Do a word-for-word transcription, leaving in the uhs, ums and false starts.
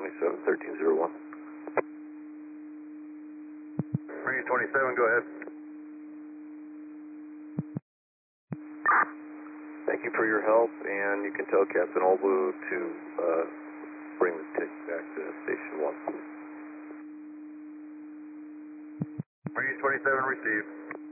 twenty-seven, thirteen zero one. Marine twenty-seven, go ahead. Thank you for your help, and you can tell Captain Olbu to uh, bring the tick back to Station one. Marine twenty-seven, received.